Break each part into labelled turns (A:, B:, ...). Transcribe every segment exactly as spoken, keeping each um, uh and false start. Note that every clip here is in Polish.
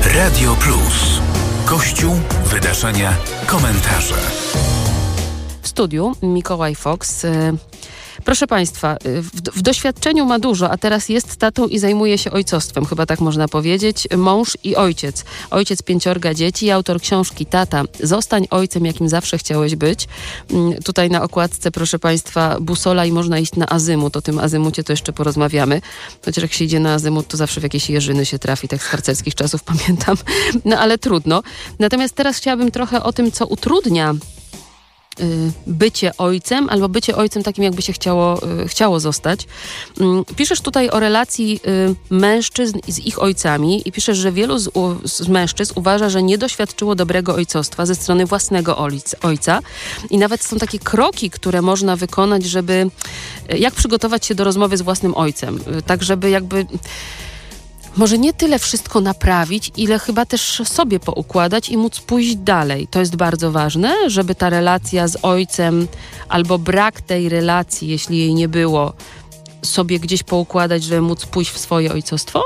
A: Radio Plus. Kościół, wydarzenia, komentarze.
B: W studiu Mikołaj Fox. Proszę Państwa, w, w doświadczeniu ma dużo, a teraz jest tatą i zajmuje się ojcostwem, chyba tak można powiedzieć. Mąż i ojciec. Ojciec pięciorga dzieci, autor książki Tata, zostań ojcem, jakim zawsze chciałeś być. Tutaj na okładce, proszę Państwa, busola i można iść na azymut. O tym azymucie to jeszcze porozmawiamy. Chociaż jak się idzie na azymut, to zawsze w jakieś jeżyny się trafi, tak z harcerskich czasów pamiętam. No ale trudno. Natomiast teraz chciałabym trochę o tym, co utrudnia bycie ojcem, albo bycie ojcem takim, jakby się chciało, chciało zostać. Piszesz tutaj o relacji mężczyzn z ich ojcami i piszesz, że wielu z, z mężczyzn uważa, że nie doświadczyło dobrego ojcostwa ze strony własnego ojca i nawet są takie kroki, które można wykonać, żeby jak przygotować się do rozmowy z własnym ojcem, tak żeby jakby może nie tyle wszystko naprawić, ile chyba też sobie poukładać i móc pójść dalej. To jest bardzo ważne, żeby ta relacja z ojcem albo brak tej relacji, jeśli jej nie było, sobie gdzieś poukładać, żeby móc pójść w swoje ojcostwo?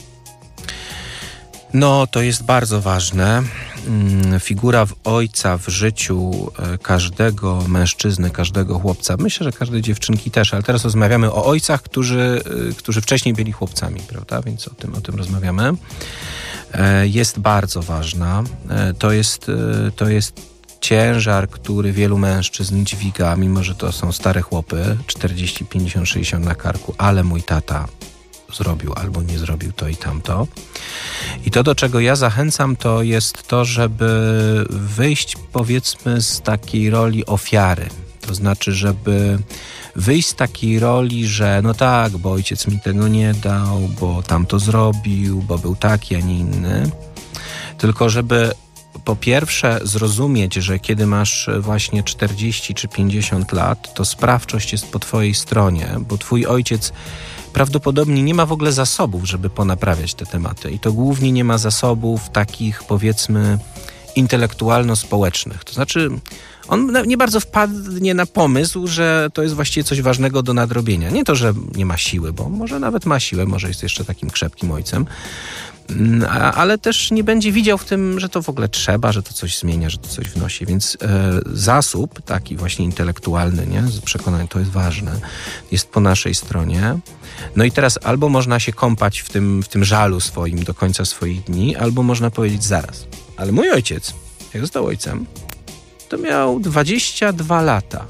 C: No, to jest bardzo ważne. Figura ojca w życiu każdego mężczyzny, każdego chłopca, myślę, że każdej dziewczynki też, ale teraz rozmawiamy o ojcach, którzy, którzy wcześniej byli chłopcami, prawda? Więc o tym, o tym rozmawiamy. Jest bardzo ważna. To jest, to jest ciężar, który wielu mężczyzn dźwiga, mimo że to są stare chłopy, czterdzieści, pięćdziesiąt, sześćdziesiąt na karku, ale mój tata zrobił albo nie zrobił to i tamto. I to, do czego ja zachęcam, to jest to, żeby wyjść, powiedzmy, z takiej roli ofiary. To znaczy, żeby wyjść z takiej roli, że no tak, bo ojciec mi tego nie dał, bo tamto zrobił, bo był taki, a nie inny. Tylko żeby po pierwsze zrozumieć, że kiedy masz właśnie czterdzieści czy pięćdziesiąt lat, to sprawczość jest po twojej stronie, bo twój ojciec prawdopodobnie nie ma w ogóle zasobów, żeby ponaprawiać te tematy. I to głównie nie ma zasobów takich, powiedzmy, intelektualno-społecznych. To znaczy, on nie bardzo wpadnie na pomysł, że to jest właściwie coś ważnego do nadrobienia. Nie to, że nie ma siły, bo może nawet ma siłę, może jest jeszcze takim krzepkim ojcem, ale też nie będzie widział w tym, że to w ogóle trzeba, że to coś zmienia, że to coś wnosi. Więc e, zasób taki właśnie intelektualny, nie, z przekonania, to jest ważne, jest po naszej stronie. No i teraz albo można się kąpać w tym, w tym żalu swoim do końca swoich dni, albo można powiedzieć zaraz. Ale mój ojciec, jak został ojcem, to miał dwadzieścia dwa lata.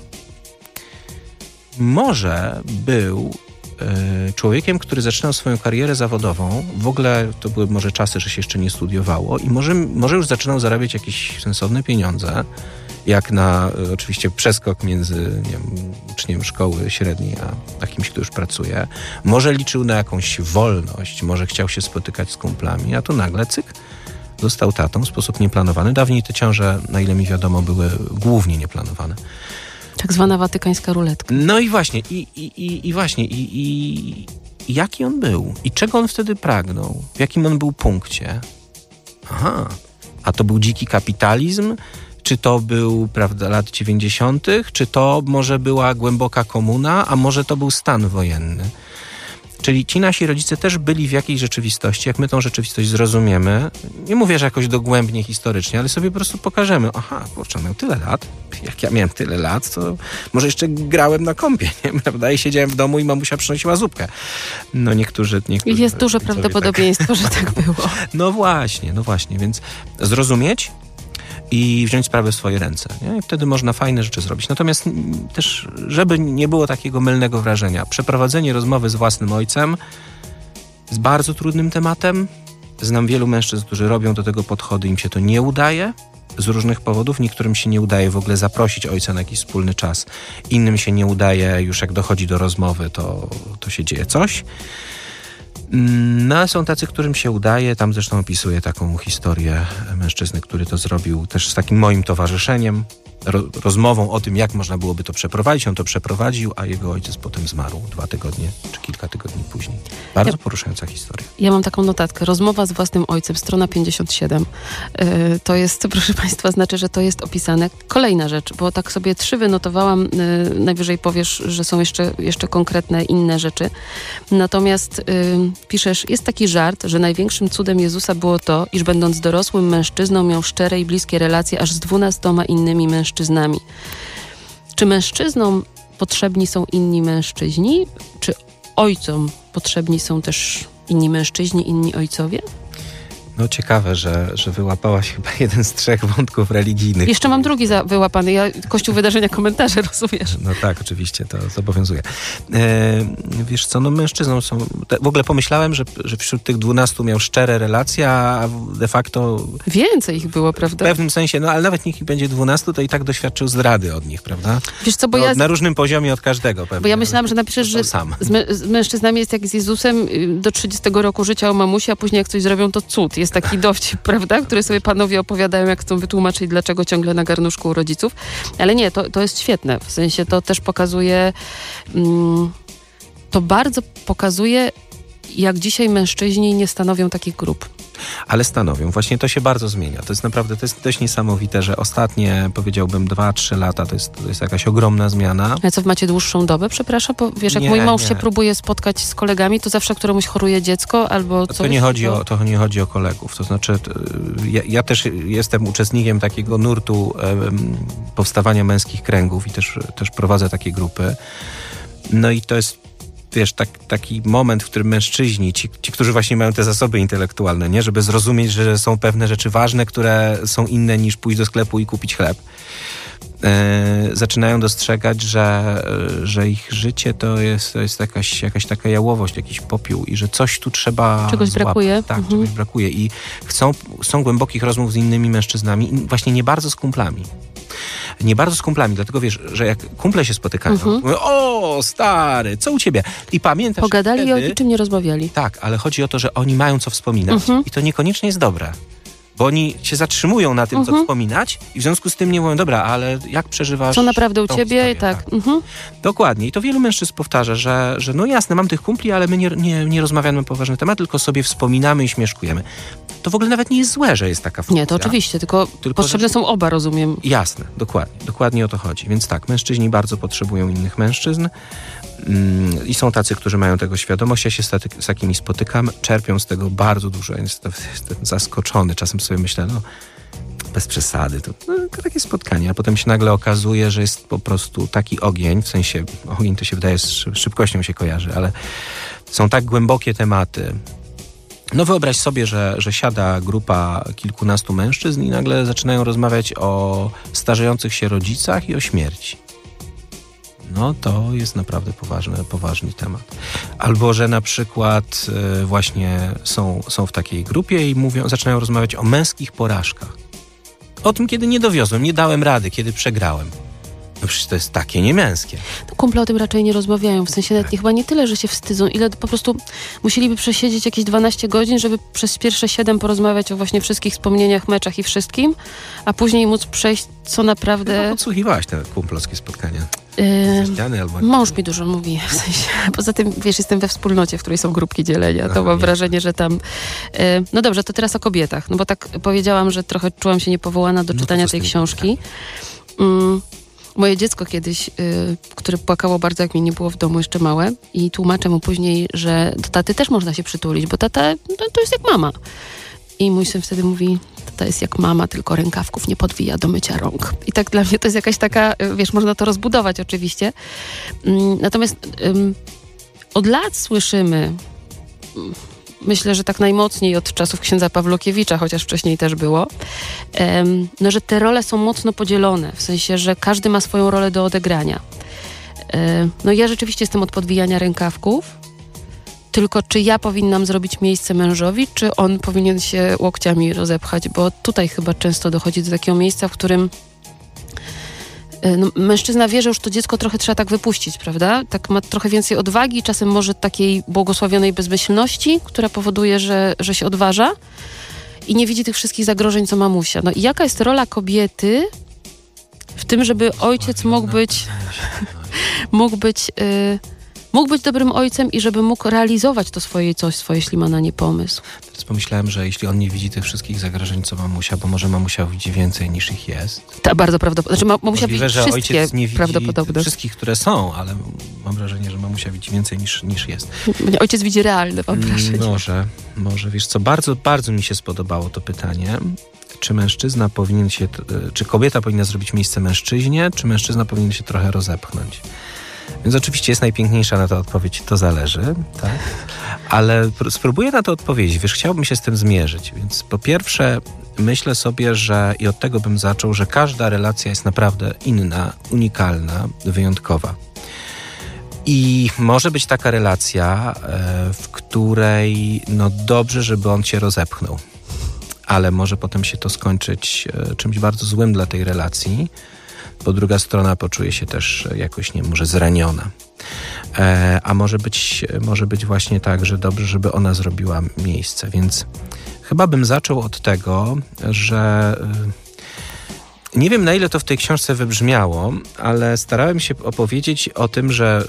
C: Może był człowiekiem, który zaczynał swoją karierę zawodową, w ogóle to były może czasy, że się jeszcze nie studiowało i może, może już zaczynał zarabiać jakieś sensowne pieniądze, jak na oczywiście przeskok między nie wiem, uczniem szkoły średniej a, a kimś, kto już pracuje. Może liczył na jakąś wolność, może chciał się spotykać z kumplami, a tu nagle cyk, został tatą w sposób nieplanowany. Dawniej te ciąże, na ile mi wiadomo, były głównie nieplanowane.
B: Tak zwana watykańska ruletka.
C: No i właśnie, i, i, i, i właśnie, i, i, i jaki on był? I czego on wtedy pragnął? W jakim on był punkcie? Aha, a to był dziki kapitalizm? Czy to był, prawda, lat dziewięćdziesiątych? Czy to może była głęboka komuna? A może to był stan wojenny? Czyli ci nasi rodzice też byli w jakiejś rzeczywistości, jak my tą rzeczywistość zrozumiemy, nie mówię, że jakoś dogłębnie historycznie, ale sobie po prostu pokażemy, aha, kurczę, miał tyle lat, jak ja miałem tyle lat, to może jeszcze grałem na kompie, nie? Prawda? I siedziałem w domu i mamusia przynosiła zupkę. No niektórzy... niektórzy
B: Jest duże prawdopodobieństwo, tak. że tak było.
C: No właśnie, no właśnie, więc zrozumieć i wziąć sprawę w swoje ręce. Nie? I wtedy można fajne rzeczy zrobić. Natomiast też, żeby nie było takiego mylnego wrażenia, przeprowadzenie rozmowy z własnym ojcem jest bardzo trudnym tematem. Znam wielu mężczyzn, którzy robią do tego podchody, im się to nie udaje z różnych powodów. Niektórym się nie udaje w ogóle zaprosić ojca na jakiś wspólny czas. Innym się nie udaje, już jak dochodzi do rozmowy, to, to się dzieje coś. No, ale są tacy, którym się udaje. Tam zresztą opisuję taką historię mężczyzny, który to zrobił też z takim moim towarzyszeniem. ro, rozmową o tym, jak można byłoby to przeprowadzić. On to przeprowadził, a jego ojciec potem zmarł dwa tygodnie, czy kilka tygodni później. Bardzo ja, poruszająca historia.
B: Ja mam taką notatkę. Rozmowa z własnym ojcem, strona pięćdziesiąt siedem. Yy, to jest, proszę Państwa, znaczy, że to jest opisane. Kolejna rzecz, bo tak sobie trzy wynotowałam, yy, najwyżej powiesz, że są jeszcze, jeszcze konkretne inne rzeczy. Natomiast yy, piszesz, jest taki żart, że największym cudem Jezusa było to, iż będąc dorosłym mężczyzną miał szczere i bliskie relacje aż z dwunastoma innymi mężczyznami. Czy mężczyznom potrzebni są inni mężczyźni? Czy ojcom potrzebni są też inni mężczyźni, inni ojcowie?
C: No ciekawe, że, że wyłapałaś chyba jeden z trzech wątków religijnych.
B: Jeszcze mam drugi za, wyłapany. Ja Kościół Wydarzenia komentarze, rozumiesz?
C: No tak, oczywiście, to zobowiązuje. E, wiesz co, no mężczyznom są... W ogóle pomyślałem, że, że wśród tych dwunastu miał szczere relacje, a de facto...
B: Więcej ich było, prawda?
C: W pewnym sensie, no ale nawet niech ich będzie dwunastu, to i tak doświadczył zdrady od nich, prawda?
B: Wiesz co, bo
C: no,
B: ja...
C: Na różnym poziomie od każdego pewnie.
B: Bo ja myślałam, że napiszesz, że
C: sam.
B: Z, mę- z mężczyznami jest jak z Jezusem do trzydziestego roku życia o mamusi, a później jak coś zrobią, to cud. Jest taki dowcip, prawda? Który sobie panowie opowiadają, jak chcą wytłumaczyć, dlaczego ciągle na garnuszku u rodziców. Ale nie, to, to jest świetne. W sensie to też pokazuje... Mm, to bardzo pokazuje, jak dzisiaj mężczyźni nie stanowią takich grup.
C: Ale stanowią. Właśnie to się bardzo zmienia. To jest naprawdę, to jest dość niesamowite, że ostatnie, powiedziałbym, dwa, trzy lata to jest, to jest jakaś ogromna zmiana.
B: A co, macie dłuższą dobę, przepraszam? Bo wiesz, jak
C: nie,
B: mój mąż
C: nie.
B: się próbuje spotkać z kolegami, to zawsze któremuś choruje dziecko albo coś.
C: To nie chodzi o, to nie chodzi o kolegów. To znaczy, ja, ja też jestem uczestnikiem takiego nurtu um, powstawania męskich kręgów i też, też prowadzę takie grupy. No i to jest wiesz, tak, taki moment, w którym mężczyźni, ci, ci, którzy właśnie mają te zasoby intelektualne, nie, żeby zrozumieć, że są pewne rzeczy ważne, które są inne niż pójść do sklepu i kupić chleb, e, zaczynają dostrzegać, że, że ich życie to jest, to jest jakaś, jakaś taka jałowość, jakiś popiół i że coś tu trzeba
B: Czegoś
C: złapać.
B: brakuje.
C: Tak,
B: mhm.
C: czegoś brakuje i chcą, chcą głębokich rozmów z innymi mężczyznami, właśnie nie bardzo z kumplami. Nie bardzo z kumplami, dlatego wiesz, że jak kumple się spotykają,
B: Mhm.
C: mówią, o stary, co u ciebie? I pamiętasz
B: Pogadali
C: wtedy,
B: i o niczym nie rozmawiali.
C: Tak, ale chodzi o to, że oni mają co wspominać
B: Mhm.
C: i to niekoniecznie jest dobre. Bo oni się zatrzymują na tym,
B: Mhm.
C: co wspominać i w związku z tym nie mówią, dobra, ale jak przeżywasz...
B: Co naprawdę u
C: tą
B: ciebie?
C: historię?
B: Tak. Mhm.
C: Dokładnie. I to wielu mężczyzn powtarza, że, że no jasne, mam tych kumpli, ale my nie, nie, nie rozmawiamy na poważny temat, tylko sobie wspominamy i śmieszkujemy. To w ogóle nawet nie jest złe, że jest taka funkcja.
B: Nie, to oczywiście, tylko,
C: Tylko,
B: potrzebne
C: że-
B: są oba, rozumiem.
C: Jasne, dokładnie. Dokładnie o to chodzi. Więc tak, mężczyźni bardzo potrzebują innych mężczyzn mm, i są tacy, którzy mają tego świadomość. Ja się z, taty, z takimi spotykam, czerpią z tego bardzo dużo. Jestem, jestem zaskoczony. Czasem sobie myślę, no bez przesady, to no, takie spotkanie, a potem się nagle okazuje, że jest po prostu taki ogień, w sensie ogień to się wydaje z szy- szybkością się kojarzy, ale są tak głębokie tematy. No wyobraź sobie, że, że siada grupa kilkunastu mężczyzn i nagle zaczynają rozmawiać o starzejących się rodzicach i o śmierci. No to jest naprawdę poważny, poważny temat. Albo, że na przykład y, właśnie są, są w takiej grupie i mówią, zaczynają rozmawiać o męskich porażkach. O tym, kiedy nie dowiozłem, nie dałem rady, kiedy przegrałem. No przecież to jest takie niemęskie.
B: Kumple o tym raczej nie rozmawiają. W sensie nawet nie, chyba nie tyle, że się wstydzą, ile po prostu musieliby przesiedzieć jakieś dwanaście godzin, żeby przez pierwsze siedem porozmawiać o właśnie wszystkich wspomnieniach, meczach i wszystkim, a później móc przejść, co
C: No,
B: naprawdę...
C: podsłuchiwałaś te kumplowskie spotkania.
B: Yy,
C: Ze ściany albo...
B: Mąż mi dużo mówi, w sensie, poza tym, wiesz, jestem we wspólnocie, w której są grupki dzielenia, to
C: Aha,
B: mam
C: jasne.
B: wrażenie, że tam... Yy, no dobrze, to teraz o kobietach, no bo tak powiedziałam, że trochę czułam się niepowołana do
C: No to
B: czytania
C: co z
B: tej
C: tymi
B: książki. Mm, moje dziecko kiedyś, yy, które płakało bardzo, jak mnie nie było w domu, jeszcze małe, i tłumaczę mu później, że do taty też można się przytulić, bo tata no, to jest jak mama. I mój syn wtedy mówi, tata jest jak mama, tylko rękawków nie podwija do mycia rąk. I tak dla mnie to jest jakaś taka, wiesz, można to rozbudować oczywiście. Natomiast um, od lat słyszymy, myślę, że tak najmocniej od czasów księdza Pawlukiewicza, chociaż wcześniej też było, um, no, że te role są mocno podzielone, w sensie, że każdy ma swoją rolę do odegrania. Um, no ja rzeczywiście jestem od podwijania rękawków, tylko czy ja powinnam zrobić miejsce mężowi, czy on powinien się łokciami rozepchać, bo tutaj chyba często dochodzi do takiego miejsca, w którym no, mężczyzna wie, że już to dziecko trochę trzeba tak wypuścić, prawda? Tak ma trochę więcej odwagi, czasem może takiej błogosławionej bezmyślności, która powoduje, że, że się odważa i nie widzi tych wszystkich zagrożeń, co mamusia. No i jaka jest rola kobiety w tym, żeby ojciec mógł być mógł być y, mógł być dobrym ojcem i żeby mógł realizować to swoje coś, swoje, jeśli ma na nie pomysł.
C: Teraz pomyślałem, że jeśli on nie widzi tych wszystkich zagrożeń, co mamusia, bo może mamusia widzi więcej niż ich jest.
B: Ta bardzo prawdopodobne. Znaczy, ma, mamusia
C: Możliwe,
B: widzi
C: że
B: wszystkie
C: ojciec nie widzi
B: prawdopodobne.
C: wszystkich, które są, ale mam wrażenie, że mamusia widzi więcej niż, niż jest.
B: Ojciec widzi realne, mam wrażenie.
C: Może, może. Wiesz co, bardzo, bardzo mi się spodobało to pytanie. Czy mężczyzna powinien się, czy kobieta powinna zrobić miejsce mężczyźnie, czy mężczyzna powinien się trochę rozepchnąć? Więc oczywiście jest najpiękniejsza na to odpowiedź, to zależy, tak? Ale spróbuję na to odpowiedzieć, wiesz, chciałbym się z tym zmierzyć, więc po pierwsze myślę sobie, że i od tego bym zaczął, że każda relacja jest naprawdę inna, unikalna, wyjątkowa. I może być taka relacja, w której no dobrze, żeby on cię rozepchnął, ale może potem się to skończyć czymś bardzo złym dla tej relacji, bo druga strona poczuje się też jakoś, nie może zraniona. E, a może być, może być właśnie tak, że dobrze, żeby ona zrobiła miejsce. Więc chyba bym zaczął od tego, że y, nie wiem, na ile to w tej książce wybrzmiało, ale starałem się opowiedzieć o tym, że,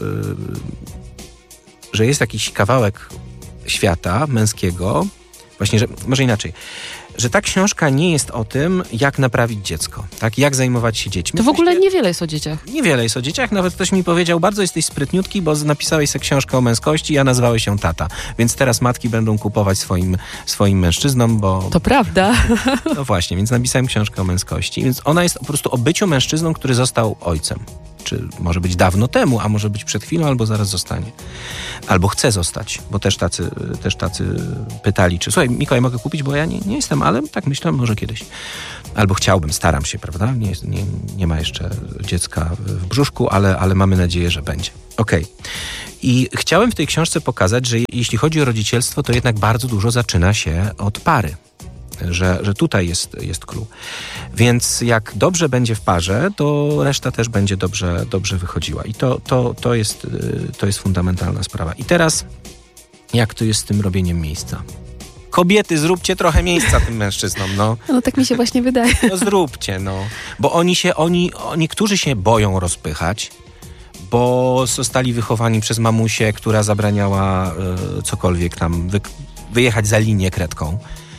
C: y, że jest jakiś kawałek świata męskiego, właśnie, że może inaczej, że ta książka nie jest o tym, jak naprawić dziecko, tak? Jak zajmować się dziećmi.
B: To w ogóle niewiele jest o dzieciach.
C: Niewiele jest o dzieciach. Nawet ktoś mi powiedział, bardzo jesteś sprytniutki, bo napisałeś sobie książkę o męskości, a nazwałeś się tata. Więc teraz matki będą kupować swoim, swoim mężczyznom, bo...
B: To prawda.
C: No właśnie, więc napisałem książkę o męskości. Więc ona jest po prostu o byciu mężczyzną, który został ojcem. Czy może być dawno temu, a może być przed chwilą, albo zaraz zostanie. Albo chce zostać, bo też tacy, też tacy pytali, czy słuchaj, Mikołaj, mogę kupić, bo ja nie, nie jestem, ale tak myślę, może kiedyś. Albo chciałbym, staram się, prawda? Nie, nie, nie ma jeszcze dziecka w brzuszku, ale, ale mamy nadzieję, że będzie. Okej. Okay. I chciałem w tej książce pokazać, że jeśli chodzi o rodzicielstwo, to jednak bardzo dużo zaczyna się od pary. Że, że tutaj jest, jest clue. Więc jak dobrze będzie w parze, to reszta też będzie dobrze, dobrze wychodziła. I to, to, to, jest, to jest fundamentalna sprawa. I teraz, jak to jest z tym robieniem miejsca? Kobiety, zróbcie trochę miejsca tym mężczyznom, no.
B: No tak mi się właśnie wydaje.
C: No zróbcie, no. Bo oni się, oni, niektórzy się boją rozpychać, bo zostali wychowani przez mamusię, która zabraniała y, cokolwiek tam, wy, wyjechać za linię kredką.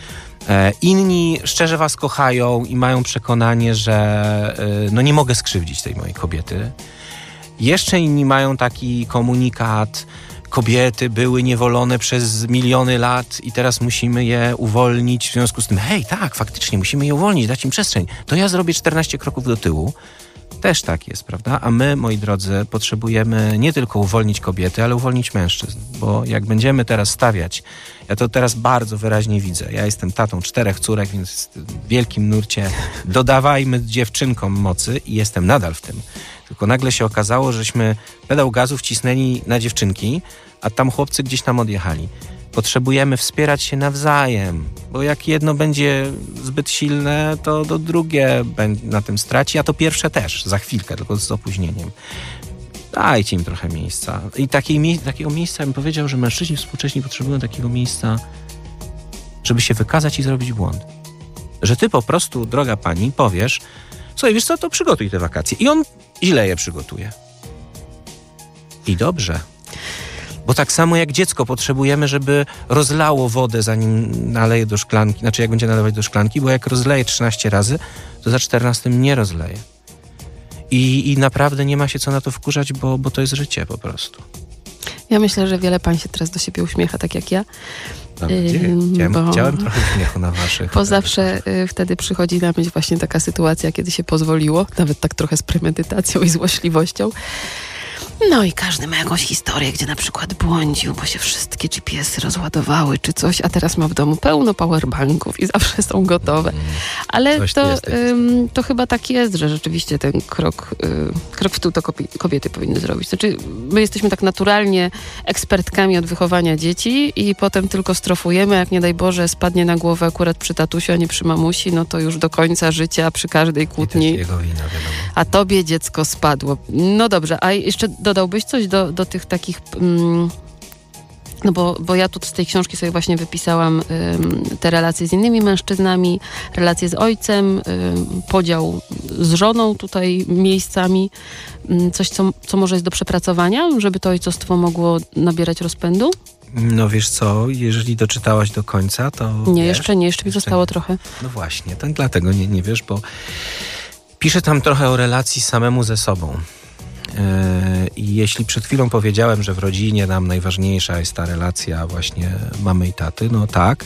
C: Inni szczerze was kochają i mają przekonanie, że no nie mogę skrzywdzić tej mojej kobiety. Jeszcze inni mają taki komunikat, kobiety były niewolone przez miliony lat i teraz musimy je uwolnić. W związku z tym, hej, tak, faktycznie musimy je uwolnić, dać im przestrzeń. To ja zrobię czternaście kroków do tyłu. Też tak jest, prawda? A my, moi drodzy, potrzebujemy nie tylko uwolnić kobiety, ale uwolnić mężczyzn. Bo jak będziemy teraz stawiać, ja to teraz bardzo wyraźnie widzę. Ja jestem tatą czterech córek, więc w wielkim nurcie dodawajmy dziewczynkom mocy i jestem nadal w tym. Tylko nagle się okazało, żeśmy pedał gazu wcisnęli na dziewczynki, a tam chłopcy gdzieś tam odjechali. Potrzebujemy wspierać się nawzajem, bo jak jedno będzie zbyt silne, to, to drugie na tym straci, a to pierwsze też, za chwilkę, tylko z opóźnieniem. Dajcie im trochę miejsca. I takiej, takiego miejsca bym powiedział, że mężczyźni współcześni potrzebują takiego miejsca, żeby się wykazać i zrobić błąd. Że ty po prostu, droga pani, powiesz, słuchaj, wiesz co, to przygotuj te wakacje. I on źle je przygotuje. I dobrze. Bo tak samo jak dziecko potrzebujemy, żeby rozlało wodę, zanim naleje do szklanki. Znaczy, jak będzie nalewać do szklanki, bo jak rozleje trzynaście razy, to za czternastym nie rozleje. I, i naprawdę nie ma się co na to wkurzać, bo, bo to jest życie po prostu.
B: Ja myślę, że wiele pań się teraz do siebie uśmiecha, tak jak ja.
C: Mam nadzieję. Chciałem,
B: bo...
C: chciałem trochę uśmiechu na waszych.
B: Bo zawsze y, wtedy przychodzi na myśl właśnie taka sytuacja, kiedy się pozwoliło, nawet tak trochę z premedytacją i złośliwością. No i każdy ma jakąś historię, gdzie na przykład błądził, bo się wszystkie G P S y rozładowały czy coś, a teraz ma w domu pełno powerbanków i zawsze są gotowe. Ale to, ym, to chyba tak jest, że rzeczywiście ten krok, y, krok w tył to kobiety powinny zrobić. Znaczy, my jesteśmy tak naturalnie ekspertkami od wychowania dzieci i potem tylko strofujemy, jak nie daj Boże spadnie na głowę akurat przy tatusiu, a nie przy mamusi, no to już do końca życia przy każdej kłótni.
C: Jego wina, wiadomo.
B: A tobie dziecko spadło. No dobrze, a jeszcze dodałbyś coś do, do tych takich... Mm, No bo, bo ja tu z tej książki sobie właśnie wypisałam ym, te relacje z innymi mężczyznami, relacje z ojcem, ym, podział z żoną tutaj miejscami. Ym, coś, co, co może jest do przepracowania, żeby to ojcostwo mogło nabierać rozpędu?
C: No wiesz co, jeżeli doczytałaś do końca, to
B: Nie,
C: wiesz,
B: jeszcze nie, jeszcze mi zostało
C: nie.
B: trochę.
C: No właśnie, tak dlatego nie, nie wiesz, bo piszę tam trochę o relacji samemu ze sobą. I jeśli przed chwilą powiedziałem, że w rodzinie nam najważniejsza jest ta relacja właśnie mamy i taty, no tak,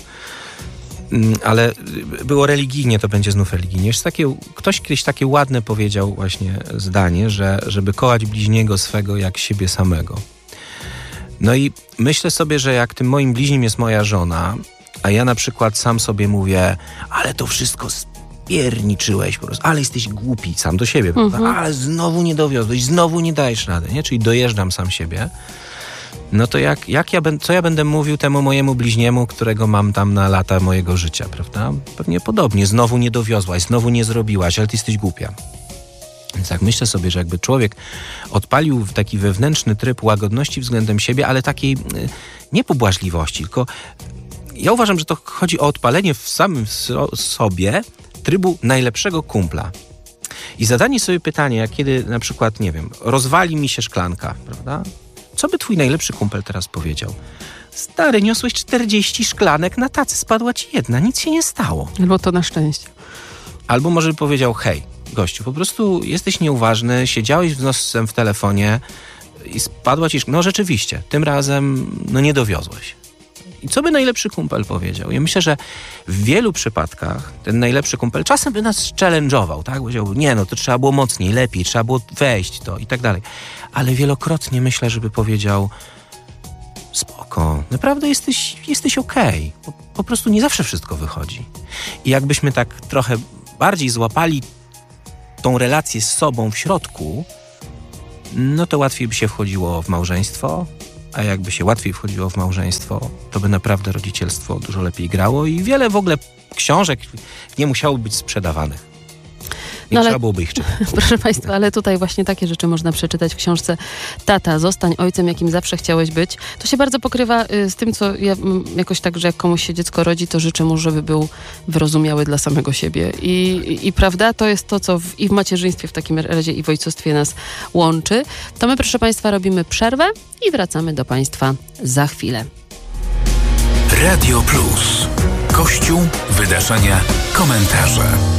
C: ale było religijnie, to będzie znów religijnie. Jest takie, ktoś kiedyś takie ładne powiedział właśnie zdanie, że żeby kochać bliźniego swego jak siebie samego. No i myślę sobie, że jak tym moim bliźnim jest moja żona, a ja na przykład sam sobie mówię, ale to wszystko pierniczyłeś po prostu, ale jesteś głupi sam do siebie, mhm. prawda? Ale znowu nie dowiozłeś, znowu nie dajesz rady, nie? Czyli dojeżdżam sam siebie. No to jak, jak ja ben, co ja będę mówił temu mojemu bliźniemu, którego mam tam na lata mojego życia, prawda? Pewnie podobnie, znowu nie dowiozłaś, znowu nie zrobiłaś, ale ty jesteś głupia. Więc tak myślę sobie, że jakby człowiek odpalił w taki wewnętrzny tryb łagodności względem siebie, ale takiej nie pobłażliwości, tylko ja uważam, że to chodzi o odpalenie w samym so, sobie trybu najlepszego kumpla. I zadanie sobie pytania, jak kiedy na przykład, nie wiem, rozwali mi się szklanka, prawda? Co by twój najlepszy kumpel teraz powiedział? Stary, niosłeś czterdzieści szklanek na tacy, spadła ci jedna, nic się nie stało.
B: Albo to na szczęście.
C: Albo może by powiedział, hej, gościu, po prostu jesteś nieuważny, siedziałeś w nosem w telefonie i spadła ci szklanka. No rzeczywiście, tym razem no nie dowiozłeś. I co by najlepszy kumpel powiedział? Ja myślę, że w wielu przypadkach ten najlepszy kumpel czasem by nas challenge'ował, tak? Powiedział, nie no, to trzeba było mocniej, lepiej, trzeba było wejść to i tak dalej. Ale wielokrotnie myślę, żeby powiedział, spoko, naprawdę jesteś, jesteś okej. Po, po prostu nie zawsze wszystko wychodzi. I jakbyśmy tak trochę bardziej złapali tą relację z sobą w środku, no to łatwiej by się wchodziło w małżeństwo, a jakby się łatwiej wchodziło w małżeństwo, to by naprawdę rodzicielstwo dużo lepiej grało i wiele w ogóle książek nie musiało być sprzedawanych. Nie no ale, trzeba byłoby ich czytać.
B: Proszę Państwa, ale tutaj właśnie takie rzeczy można przeczytać w książce Tata, zostań ojcem, jakim zawsze chciałeś być. To się bardzo pokrywa z tym, co ja jakoś tak, że jak komuś się dziecko rodzi, to życzę mu, żeby był wyrozumiały dla samego siebie. I, i, i prawda, to jest to, co w, i w macierzyństwie w takim razie i w ojcostwie nas łączy. To my, proszę Państwa, robimy przerwę i wracamy do Państwa za chwilę.
A: Radio Plus. Kościół, wydarzenia, komentarze.